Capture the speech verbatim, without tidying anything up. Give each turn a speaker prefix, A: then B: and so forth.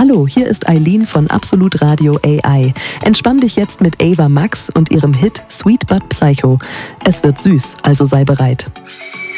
A: Hallo, hier ist Eileen von Absolut Radio A I. Entspann dich jetzt mit Ava Max und ihrem Hit Sweet But Psycho. Es wird süß, also sei bereit.